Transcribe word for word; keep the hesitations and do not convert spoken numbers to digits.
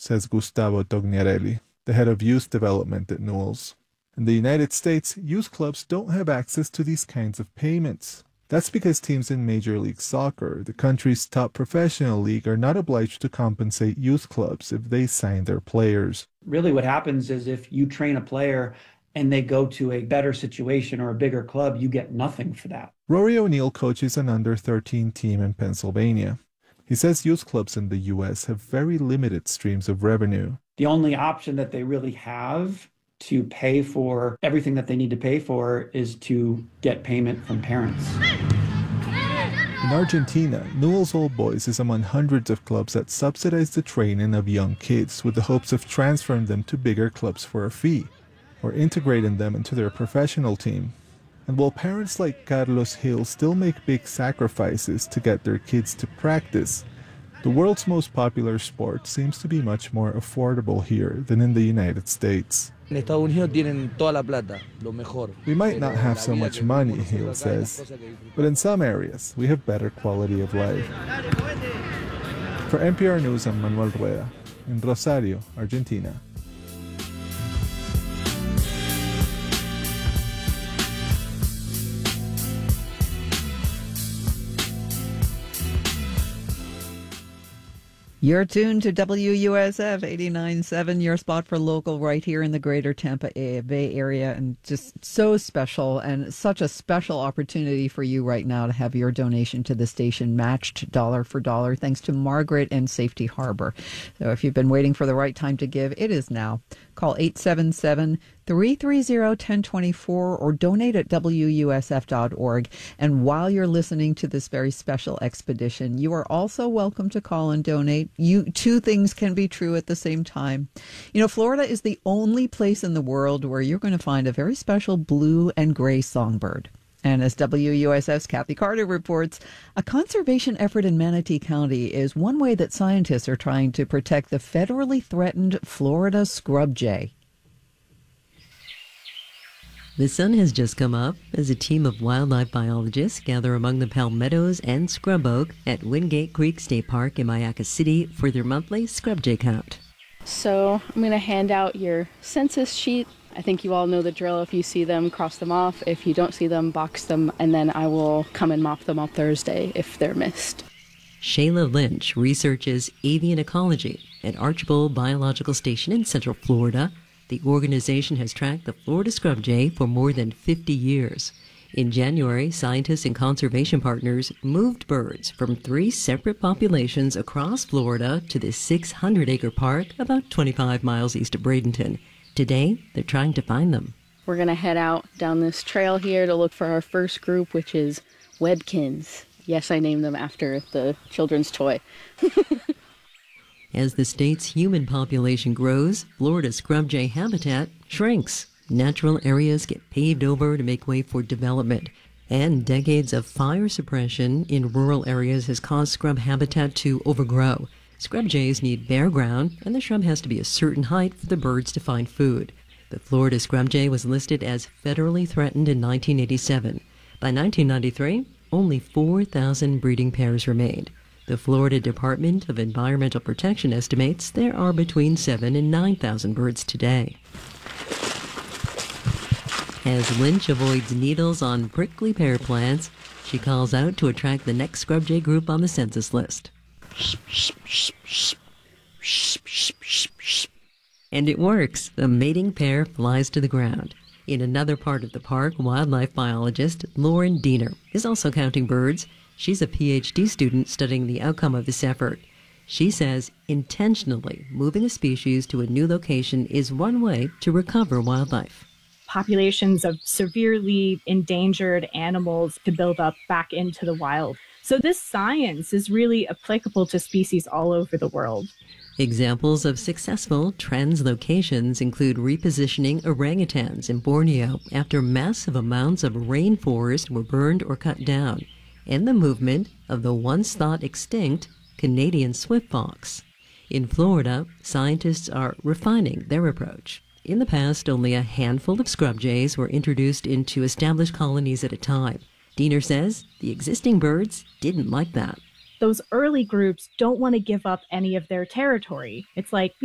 says Gustavo Tognarelli, the head of youth development at Newell's. In the United States, youth clubs don't have access to these kinds of payments. That's because teams in Major League Soccer, the country's top professional league, are not obliged to compensate youth clubs if they sign their players. Really what happens is if you train a player and they go to a better situation or a bigger club, you get nothing for that. Rory O'Neill coaches an under thirteen team in Pennsylvania. He says youth clubs in the U S have very limited streams of revenue. The only option that they really have to pay for everything that they need to pay for is to get payment from parents. In Argentina, Newell's Old Boys is among hundreds of clubs that subsidize the training of young kids with the hopes of transferring them to bigger clubs for a fee, or integrating them into their professional team. And while parents like Carlos Hill still make big sacrifices to get their kids to practice, the world's most popular sport seems to be much more affordable here than in the United States. En Estados Unidos tienen toda la plata, lo mejor. We might not have so much money, Hill says, but in some areas we have better quality of life. For N P R News, I'm Manuel Rueda, in Rosario, Argentina. You're tuned to W U S F eighty-nine point seven, your spot for local right here in the greater Tampa Bay area, and just so special and such a special opportunity for you right now to have your donation to the station matched dollar for dollar thanks to Margaret and Safety Harbor. So if you've been waiting for the right time to give, it is now. Call eight seven seven, three three zero, one zero two four or donate at W U S F dot org. And while you're listening to this very special expedition, you are also welcome to call and donate. You two things can be true at the same time. You know, Florida is the only place in the world where you're going to find a very special blue and gray songbird. And as W U S F's Kathy Carter reports, a conservation effort in Manatee County is one way that scientists are trying to protect the federally threatened Florida scrub jay. The sun has just come up as a team of wildlife biologists gather among the palmettos and scrub oak at Wingate Creek State Park in Mayaca City for their monthly scrub jay count. So I'm going to hand out your census sheet. I think you all know the drill. If you see them, cross them off. If you don't see them, box them, and then I will come and mop them on Thursday if they're missed. Shayla Lynch researches avian ecology at Archbold Biological Station in Central Florida. The organization has tracked the Florida scrub jay for more than fifty years. In January, scientists and conservation partners moved birds from three separate populations across Florida to this six hundred acre park about twenty-five miles east of Bradenton. Today, they're trying to find them. We're going to head out down this trail here to look for our first group, which is Webkins. Yes, I named them after the children's toy. As the state's human population grows, Florida's scrub jay habitat shrinks. Natural areas get paved over to make way for development. And decades of fire suppression in rural areas has caused scrub habitat to overgrow. Scrub jays need bare ground, and the shrub has to be a certain height for the birds to find food. The Florida scrub jay was listed as federally threatened in nineteen eighty-seven. By nineteen ninety-three, only four thousand breeding pairs remained. The Florida Department of Environmental Protection estimates there are between seven and nine thousand birds today. As Lynch avoids needles on prickly pear plants, she calls out to attract the next scrub jay group on the census list. And it works. The mating pair flies to the ground. In another part of the park, wildlife biologist Lauren Diener is also counting birds. She's a P H D student studying the outcome of this effort. She says intentionally moving a species to a new location is one way to recover wildlife. Populations of severely endangered animals to build up back into the wild. So this science is really applicable to species all over the world. Examples of successful translocations include repositioning orangutans in Borneo after massive amounts of rainforest were burned or cut down, and the movement of the once thought extinct Canadian swift fox. In Florida, scientists are refining their approach. In the past, only a handful of scrub jays were introduced into established colonies at a time. Diener says the existing birds didn't like that. Those early groups don't want to give up any of their territory. It's like,